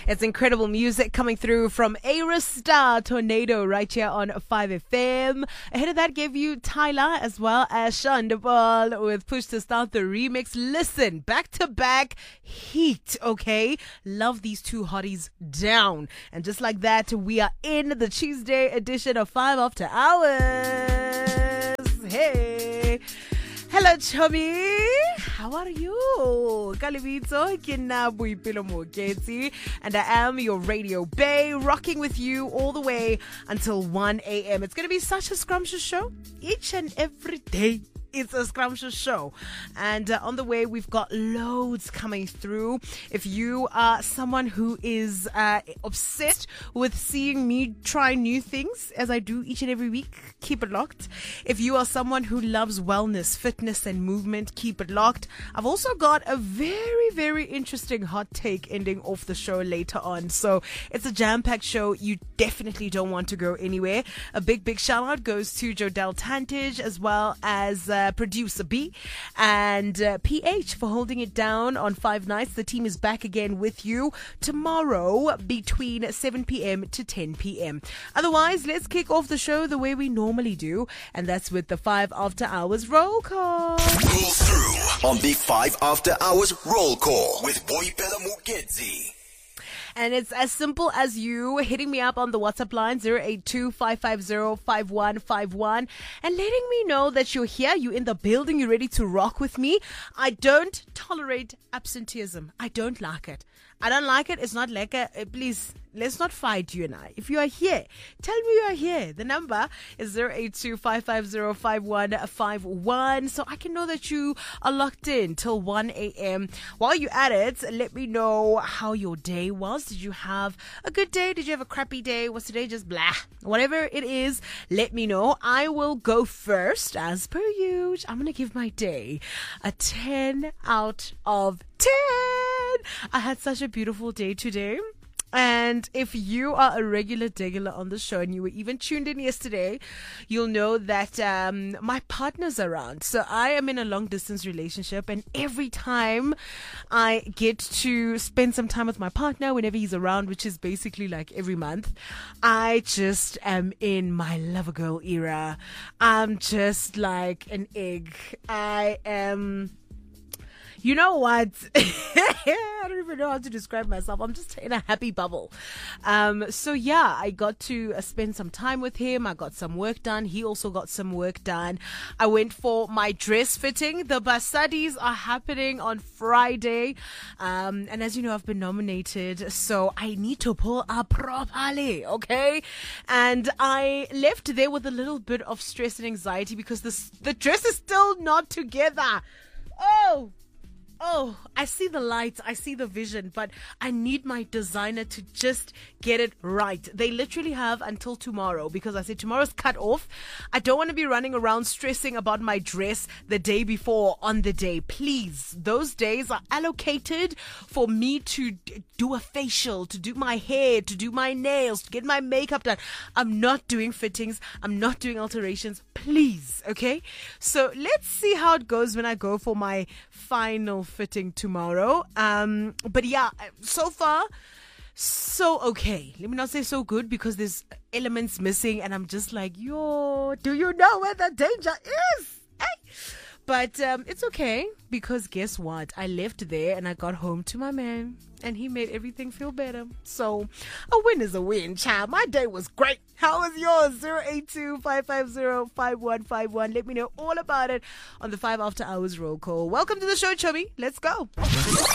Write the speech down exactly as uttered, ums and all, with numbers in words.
It's incredible music coming through from Arista Tornado right here on five F M. Ahead of that, gave you Tyler as well as Shandabal with Push to Start the remix. Listen, back to back heat, okay? Love these two hotties down. And just like that, we are in the Tuesday edition of five After Hours. Hey. Hello, Chubby. How are you? Kalibito, Kina Buipilo Moketi, and I am your Radio Bay, rocking with you all the way until one a.m. It's going to be such a scrumptious show each and every day. It's a scrumptious show. And uh, on the way, we've got loads coming through. If you are someone who is uh, obsessed with seeing me try new things, as I do each and every week, keep it locked. If you are someone who loves wellness, fitness, and movement, keep it locked. I've also got a very, very interesting hot take ending off the show later on. So it's a jam-packed show. You definitely don't want to go anywhere. A big, big shout out goes to Jodelle Tantage as well as uh, Uh, producer B and uh, P H for holding it down on Five Nights. The team is back again with you tomorrow between seven p.m. to ten p.m. Otherwise, let's kick off the show the way we normally do, and that's with the Five After Hours roll call. Pull through on the Five After Hours roll call with Boipelo Mukezi. And it's as simple as you hitting me up on the WhatsApp line zero eight two, five five zero, five one five one and letting me know that you're here, you're in the building, you're ready to rock with me. I don't tolerate absenteeism. I don't like it. I don't like it. It's not like a, uh, please, let's not fight, you and I. If you are here, tell me you are here. The number is zero eight two, five five zero, five one five one so I can know that you are locked in till one a.m. While you're at it, let me know how your day was. Did you have a good day? Did you have a crappy day? Was today just blah? Whatever it is, let me know. I will go first, as per usual. I'm going to give my day a ten out of ten. I had such a beautiful day today. And if you are a regular degular on the show and you were even tuned in yesterday, you'll know that um, my partner's around. So I am in a long distance relationship, and every time I get to spend some time with my partner whenever he's around, which is basically like every month, I just am in my lover girl era. I'm just like an egg. I am... You know what? I don't even know how to describe myself. I'm just in a happy bubble. Um, so yeah, I got to uh, spend some time with him. I got some work done. He also got some work done. I went for my dress fitting. The Basadis are happening on Friday. Um, and as you know, I've been nominated, so I need to pull up properly, okay? And I left there with a little bit of stress and anxiety because this, the dress is still not together. Oh! Oh, I see the lights, I see the vision, but I need my designer to just get it right. They literally have until tomorrow, because I said tomorrow's cut off. I don't want to be running around stressing about my dress the day before on the day. Please, those days are allocated for me to do a facial, to do my hair, to do my nails, to get my makeup done. I'm not doing fittings. I'm not doing alterations. Please, okay? So let's see how it goes when I go for my final fitting tomorrow. Um, but yeah, so far, so okay. Let me not say so good, because there's elements missing, and I'm just like, yo, do you know where the danger is? Hey. But um, it's okay, because guess what? I left there and I got home to my man, and he made everything feel better. So a win is a win, child. My day was great. How was yours? zero eight two, five five zero, five one five one. Let me know all about it on the five After Hours roll call. Welcome to the show, Chubby. Let's go.